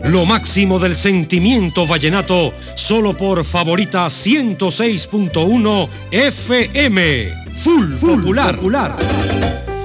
Lo máximo del sentimiento vallenato, solo por Favorita 106.1 FM. Full Popular.